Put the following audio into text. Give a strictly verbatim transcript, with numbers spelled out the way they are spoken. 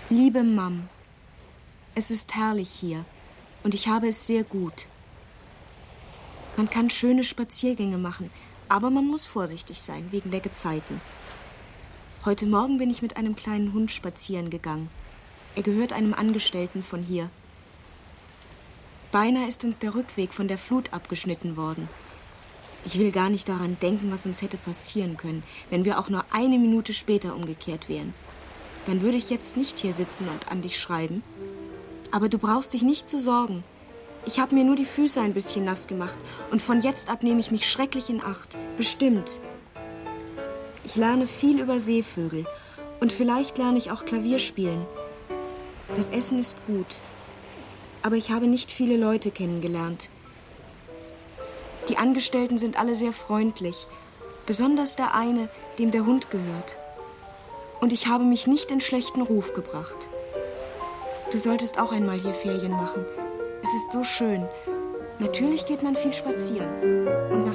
Liebe Mam, es ist herrlich hier und ich habe es sehr gut. Man kann schöne Spaziergänge machen, aber man muss vorsichtig sein, wegen der Gezeiten. Heute Morgen bin ich mit einem kleinen Hund spazieren gegangen. Er gehört einem Angestellten von hier. Beinahe ist uns der Rückweg von der Flut abgeschnitten worden. Ich will gar nicht daran denken, was uns hätte passieren können, wenn wir auch nur eine Minute später umgekehrt wären. Dann würde ich jetzt nicht hier sitzen und an dich schreiben. Aber du brauchst dich nicht zu sorgen. Ich habe mir nur die Füße ein bisschen nass gemacht und von jetzt ab nehme ich mich schrecklich in Acht. Bestimmt. Ich lerne viel über Seevögel und vielleicht lerne ich auch Klavier spielen. Das Essen ist gut, aber ich habe nicht viele Leute kennengelernt. Die Angestellten sind alle sehr freundlich, besonders der eine, dem der Hund gehört. Und ich habe mich nicht in schlechten Ruf gebracht. Du solltest auch einmal hier Ferien machen. Es ist so schön. Natürlich geht man viel spazieren und man